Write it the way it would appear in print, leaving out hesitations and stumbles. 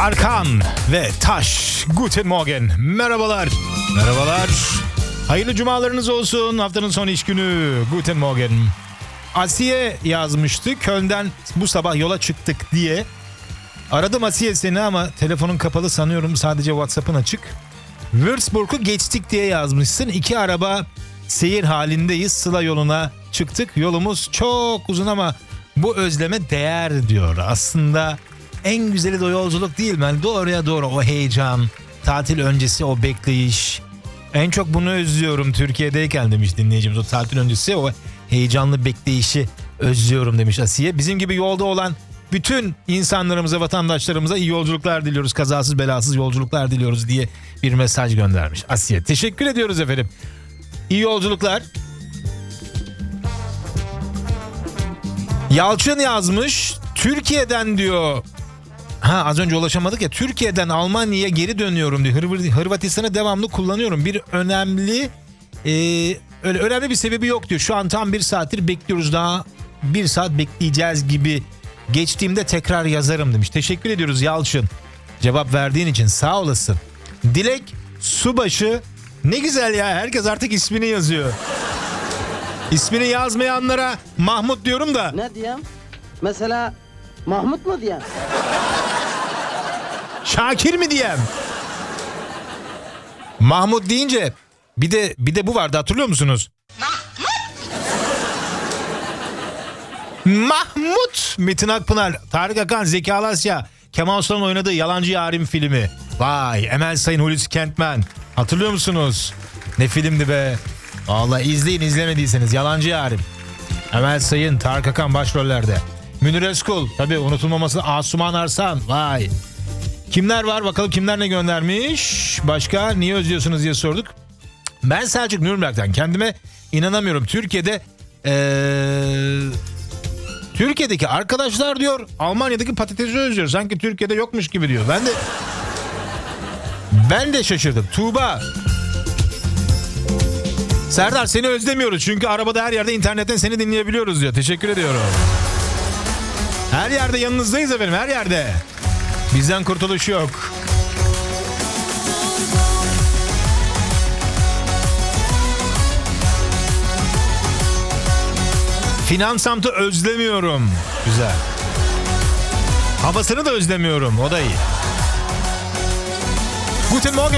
Tarkan ve Taş. Guten Morgen. Merhabalar. Merhabalar. Hayırlı cumalarınız olsun. Haftanın son iş günü. Guten Morgen. Asiye yazmıştı. Köln'den bu sabah yola çıktık diye. Aradım Asiye seni ama telefonun kapalı sanıyorum. Sadece WhatsApp'ın açık. Würzburg'u geçtik diye yazmışsın. 2 araba seyir halindeyiz. Sıla yoluna çıktık. Yolumuz çok uzun ama bu özleme değer diyor. Aslında en güzeli de o yolculuk değil mi? Yani doğruya doğru o heyecan, tatil öncesi o bekleyiş. En çok bunu özlüyorum Türkiye'deyken demiş dinleyicimiz. O tatil öncesi o heyecanlı bekleyişi özlüyorum demiş Asiye. Bizim gibi yolda olan bütün insanlarımıza, vatandaşlarımıza iyi yolculuklar diliyoruz. Kazasız belasız yolculuklar diliyoruz diye bir mesaj göndermiş Asiye. Teşekkür ediyoruz efendim. İyi yolculuklar. Yalçın yazmış. Türkiye'den diyor. Az önce ulaşamadık ya. Türkiye'den Almanya'ya geri dönüyorum diyor. Hırvatistan'ı devamlı kullanıyorum. Bir önemli öyle önemli bir sebebi yok diyor. Şu an tam 1 saattir bekliyoruz, daha 1 saat bekleyeceğiz gibi. Geçtiğimde tekrar yazarım demiş. Teşekkür ediyoruz Yalçın. Cevap verdiğin için sağ olasın. Dilek Subaşı. Ne güzel ya, herkes artık ismini yazıyor. İsmini yazmayanlara Mahmut diyorum da. Ne diyeyim? Mesela Mahmut mu diyeyim? Şakir mi diyeyim? Mahmut deyince bir de bu vardı, hatırlıyor musunuz? Mahmut. Metin Akpınar, Tarık Akan, Zeki Alasya, Kemal Sunal'ın oynadığı Yalancı Yarim filmi. Vay, Emel Sayın, Hulusi Kentmen. Hatırlıyor musunuz? Ne filmdi be? Vallahi izleyin izlemediyseniz. Yalancı Yarim. Emel Sayın, Tarık Akan başrollerde. Münir Özkul, tabii unutulmaması Asuman Arslan. Vay. Kimler var bakalım, kimler ne göndermiş? Başka niye özlüyorsunuz diye sorduk. Ben Selçuk Nürnberg'den, kendime inanamıyorum. Türkiye'deki arkadaşlar diyor Almanya'daki patatesi özlüyor. Sanki Türkiye'de yokmuş gibi diyor. Ben de şaşırdım. Tuğba. Serdar, seni özlemiyoruz çünkü arabada her yerde internetten seni dinleyebiliyoruz diyor. Teşekkür ediyorum. Her yerde yanınızdayız efendim, her yerde. Bizden kurtuluş yok. Finansamt'ı özlemiyorum. Güzel. Havasını da özlemiyorum. O da iyi. Guten Morgen.